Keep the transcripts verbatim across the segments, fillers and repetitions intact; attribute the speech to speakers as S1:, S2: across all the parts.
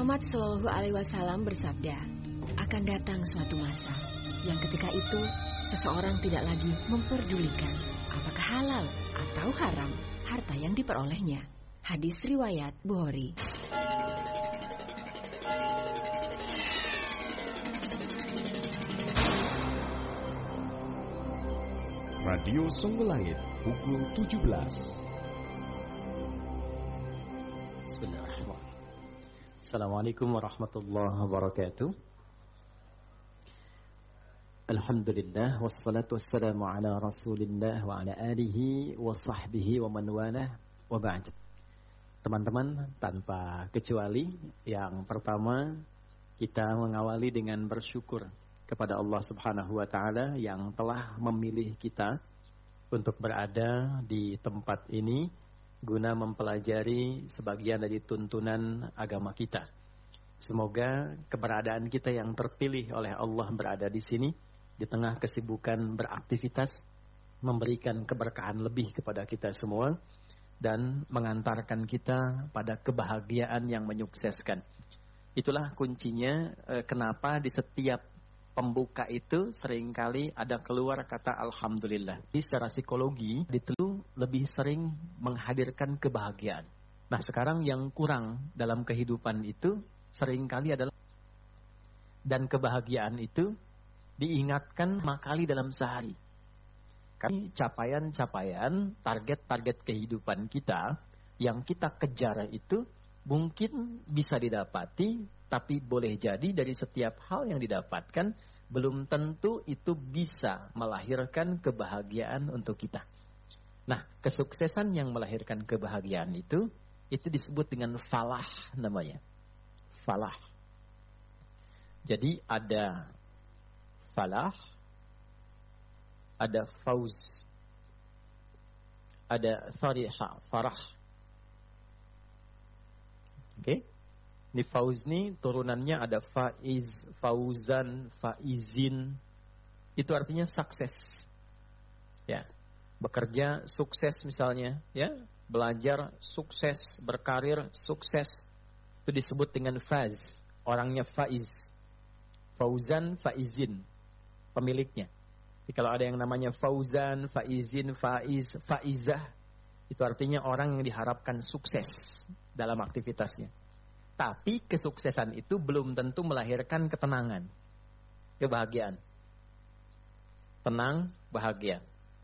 S1: Muhammad Shallallahu Alaihi Wasallam bersabda, akan datang suatu masa yang ketika itu seseorang tidak lagi memperdulikan apakah halal atau haram harta yang diperolehnya. Hadis riwayat Bukhari.
S2: Radio Songgolangit pukul tujuh belas.
S3: Bismillahirrahmanirrahim. Assalamualaikum warahmatullahi wabarakatuh. Alhamdulillah wassalatu wassalamu ala Rasulillah wa ala alihi wa sahbihi wa man walah wa ba'd. Teman-teman, tanpa kecuali yang pertama kita mengawali dengan bersyukur kepada Allah Subhanahu wa taala yang telah memilih kita untuk berada di tempat ini guna mempelajari sebagian dari tuntunan agama kita. Semoga keberadaan kita yang terpilih oleh Allah berada di sini di tengah kesibukan beraktivitas memberikan keberkahan lebih kepada kita semua dan mengantarkan kita pada kebahagiaan yang menyukseskan. Itulah kuncinya eh, kenapa di setiap pembuka itu seringkali ada keluar kata Alhamdulillah. Jadi secara psikologi itu lebih sering menghadirkan kebahagiaan. Nah sekarang yang kurang dalam kehidupan itu seringkali adalah, dan kebahagiaan itu diingatkan lima kali dalam sehari. Kami capaian-capaian, target-target kehidupan kita yang kita kejar itu mungkin bisa didapati, tapi boleh jadi dari setiap hal yang didapatkan belum tentu itu bisa melahirkan kebahagiaan untuk kita. Nah, kesuksesan yang melahirkan kebahagiaan itu itu disebut dengan falah namanya. Falah. Jadi ada falah, ada fauz, ada fariha, farah. Oke? Okay? Ini fauz ini turunannya ada faiz, fauzan, faizin. Itu artinya sukses. Ya. Bekerja sukses misalnya, ya. Belajar sukses, berkarir sukses. Itu disebut dengan faz. Orangnya faiz. Fauzan, faizin. Pemiliknya. Jadi kalau ada yang namanya fauzan, faizin, faiz, faizah, itu artinya orang yang diharapkan sukses dalam aktivitasnya. Tapi kesuksesan itu belum tentu melahirkan ketenangan, kebahagiaan. Tenang, bahagia.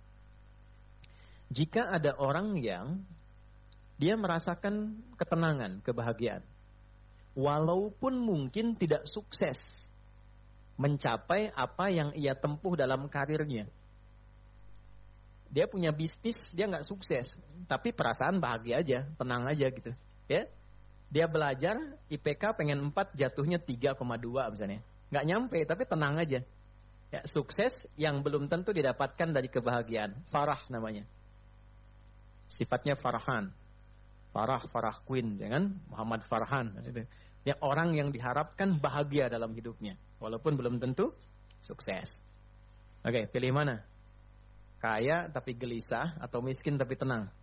S3: Jika ada orang yang dia merasakan ketenangan, kebahagiaan, walaupun mungkin tidak sukses mencapai apa yang ia tempuh dalam karirnya. Dia punya bisnis, dia nggak sukses, tapi perasaan bahagia aja, tenang aja gitu, ya. Dia belajar, I P K pengen empat, jatuhnya tiga koma dua misalnya. Nggak nyampe, tapi tenang aja. Ya, sukses yang belum tentu didapatkan dari kebahagiaan. Farah namanya. Sifatnya Farhan. Farah, Farah Queen, jangan Muhammad Farhan. Ya, orang yang diharapkan bahagia dalam hidupnya. Walaupun belum tentu sukses. Oke, pilih mana? Kaya tapi gelisah atau miskin tapi tenang?